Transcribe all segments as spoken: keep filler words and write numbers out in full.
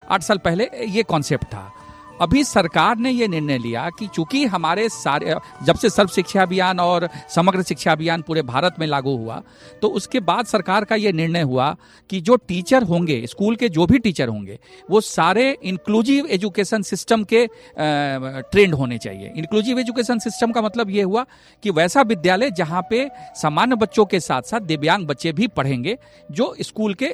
आठ साल पहले ये कॉन्सेप्ट था। अभी सरकार ने ये निर्णय लिया कि चूंकि हमारे सारे, जब से सर्व शिक्षा अभियान और समग्र शिक्षा अभियान पूरे भारत में लागू हुआ, तो उसके बाद सरकार का ये निर्णय हुआ कि जो टीचर होंगे, स्कूल के जो भी टीचर होंगे, वो सारे इंक्लूसिव एजुकेशन सिस्टम के ट्रेंड होने चाहिए। इंक्लूसिव एजुकेशन सिस्टम का मतलब ये हुआ कि वैसा विद्यालय जहाँ पे सामान्य बच्चों के साथ साथ दिव्यांग बच्चे भी पढ़ेंगे, जो स्कूल के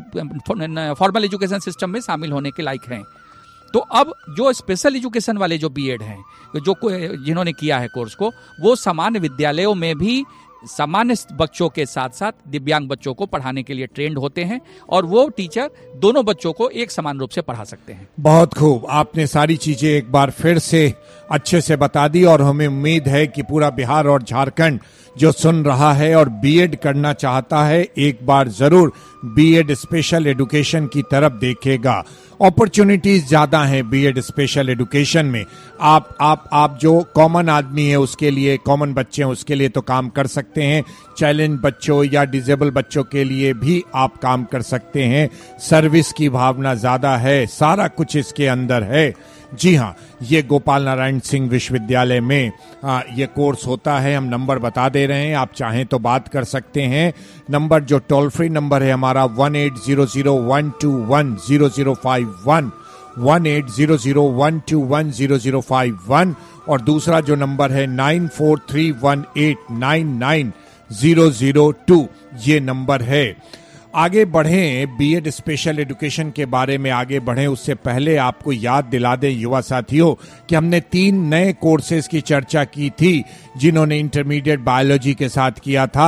फॉर्मल एजुकेशन सिस्टम में शामिल होने के लायक हैं। तो अब जो स्पेशल एजुकेशन वाले जो बीएड हैं, जो जिन्होंने किया है कोर्स को, वो सामान्य विद्यालयों में भी सामान्य बच्चों के साथ साथ दिव्यांग बच्चों को पढ़ाने के लिए ट्रेंड होते हैं और वो टीचर दोनों बच्चों को एक समान रूप से पढ़ा सकते हैं। बहुत खूब, आपने सारी चीजें एक बार फिर से अच्छे से बता दी और हमें उम्मीद है कि पूरा बिहार और झारखंड जो सुन रहा है और बीएड करना चाहता है, एक बार जरूर बीएड स्पेशल एजुकेशन की तरफ देखेगा। अपॉर्चुनिटीज ज्यादा हैं बीएड स्पेशल एजुकेशन में। आप आप आप जो कॉमन आदमी है उसके लिए, कॉमन बच्चे हैं उसके लिए तो काम कर सकते हैं, चैलेंज बच्चों या डिसेबल बच्चों के लिए भी आप काम कर सकते हैं। सर्विस की भावना ज्यादा है, सारा कुछ इसके अंदर है। जी हाँ, ये गोपाल नारायण सिंह विश्वविद्यालय में आ, ये कोर्स होता है। हम नंबर बता दे रहे हैं, आप चाहें तो बात कर सकते हैं। नंबर जो टोल फ्री नंबर है हमारा one eight zero zero one two one zero zero five one, one eight zero zero one two one zero zero five one, और दूसरा जो नंबर है nine four three one eight nine nine zero zero to, ये number है। आगे बढ़ें, BEd special education के बारे में आगे बढ़ें उससे पहले आपको याद दिला दें युवा साथियों कि हमने तीन नए कोर्सेज की चर्चा की थी जिन्होंने इंटरमीडिएट बायोलॉजी के साथ किया था।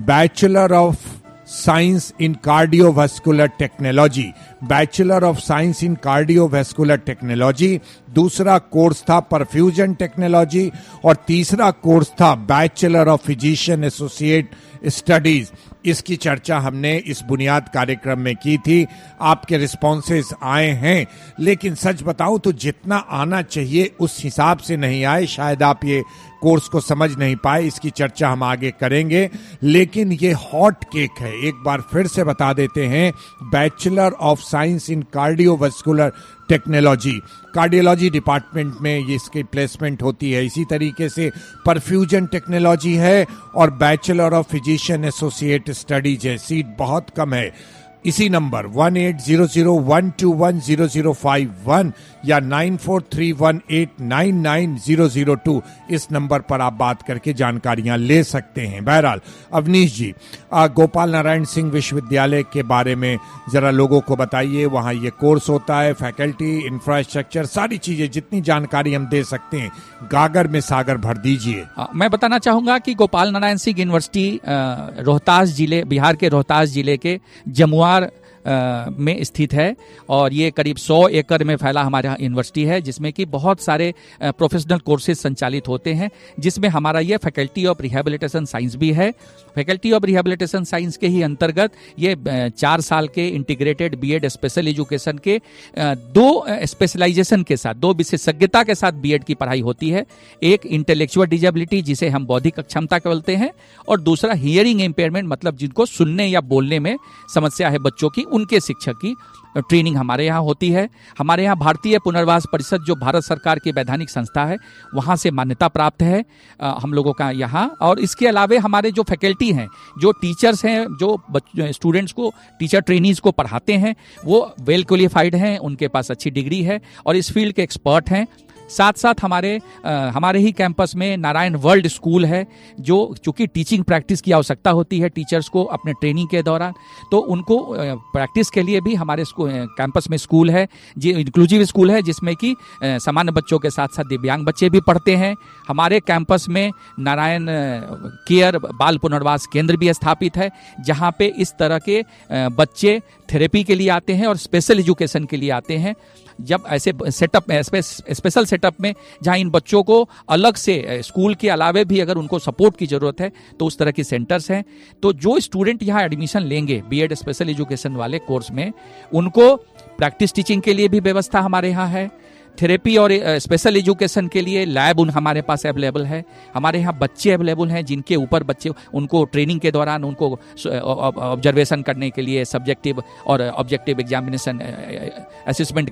Bachelor of science in cardiovascular technology, bachelor of science in cardiovascular technology, दूसरा कोर्स था परफ्यूजन टेक्नोलॉजी, और तीसरा कोर्स था bachelor of physician associate studies. इसकी चर्चा हमने इस बुनियाद कार्यक्रम में की थी। आपके रिस्पॉन्सेस आए हैं, लेकिन सच बताऊं तो जितना आना चाहिए उस हिसाब से नहीं आए। शायद आप ये कोर्स को समझ नहीं पाए, इसकी चर्चा हम आगे करेंगे। लेकिन ये हॉट केक है, एक बार फिर से बता देते हैं। Bachelor of science in cardiovascular technology, cardiology department में ये इसकी प्लेसमेंट होती है। इसी तरीके से परफ्यूजन टेक्नोलॉजी है और bachelor of physician associate studies है। सीट बहुत कम है। इसी number one eight zero zero one two one zero zero five one या nine four three one eight nine nine zero zero to, इस नंबर पर आप बात करके जानकारियां ले सकते हैं। बहरहाल अवनीश जी, आ, गोपाल नारायण सिंह विश्वविद्यालय के बारे में जरा लोगों को बताइए। वहाँ ये कोर्स होता है, फैकल्टी, इंफ्रास्ट्रक्चर, सारी चीजें जितनी जानकारी हम दे सकते हैं गागर में सागर भर दीजिए। मैं बताना चाहूंगा कि गोपाल नारायण सिंह यूनिवर्सिटी रोहतास जिले, बिहार के रोहतास जिले के जमुआ में स्थित है और ये करीब सौ एकड़ में फैला हमारा यूनिवर्सिटी है, जिसमें कि बहुत सारे प्रोफेशनल कोर्सेज संचालित होते हैं, जिसमें हमारा ये फैकल्टी ऑफ रिहैबिलिटेशन साइंस भी है। फैकल्टी ऑफ रिहैबिलिटेशन साइंस के ही अंतर्गत ये चार साल के इंटीग्रेटेड बीएड स्पेशल एजुकेशन के दो स्पेशलाइजेशन के साथ, दो विशेषज्ञता के साथ बीएड की पढ़ाई होती है। एक इंटेलेक्चुअल डिजेबिलिटी, जिसे हम बौद्धिक अक्षमता बोलते हैं, और दूसरा हियरिंग इम्पेयरमेंट, मतलब जिनको सुनने या बोलने में समस्या है बच्चों की, उनके शिक्षक की ट्रेनिंग हमारे यहाँ होती है। हमारे यहाँ भारतीय पुनर्वास परिषद, जो भारत सरकार की वैधानिक संस्था है, वहाँ से मान्यता प्राप्त है आ, हम लोगों का यहाँ। और इसके अलावा हमारे जो फैकल्टी हैं, जो टीचर्स हैं, जो स्टूडेंट्स को, टीचर ट्रेनीज को पढ़ाते हैं, वो वेल क्वालिफाइड हैं, उनके पास अच्छी डिग्री है और इस फील्ड के एक्सपर्ट हैं। साथ साथ हमारे आ, हमारे ही कैंपस में नारायण वर्ल्ड स्कूल है, जो चूंकि टीचिंग प्रैक्टिस की आवश्यकता होती है टीचर्स को अपने ट्रेनिंग के दौरान, तो उनको प्रैक्टिस के लिए भी हमारे कैंपस में स्कूल है, जी इंक्लूसिव स्कूल है, जिसमें कि सामान्य बच्चों के साथ साथ दिव्यांग बच्चे भी पढ़ते हैं। हमारे कैंपस में नारायण केयर बाल पुनर्वास केंद्र भी स्थापित है, जहाँ पे इस तरह के बच्चे थेरेपी के लिए आते हैं और स्पेशल एजुकेशन के लिए आते हैं। जब ऐसे सेटअप स्पेशल सेटअप में जहां इन बच्चों को अलग से स्कूल के अलावे भी अगर उनको सपोर्ट की जरूरत है, तो उस तरह की सेंटर्स हैं। तो जो स्टूडेंट यहाँ एडमिशन लेंगे बीएड स्पेशल एजुकेशन वाले कोर्स में, उनको प्रैक्टिस टीचिंग के लिए भी व्यवस्था हमारे यहाँ है। थेरेपी और स्पेशल एजुकेशन के लिए लैब उन हमारे पास अवेलेबल है। हमारे यहाँ बच्चे अवेलेबल हैं, जिनके ऊपर बच्चे, उनको ट्रेनिंग के दौरान उनको ऑब्जर्वेशन करने के लिए सब्जेक्टिव और ऑब्जेक्टिव एग्जामिनेशन असेसमेंट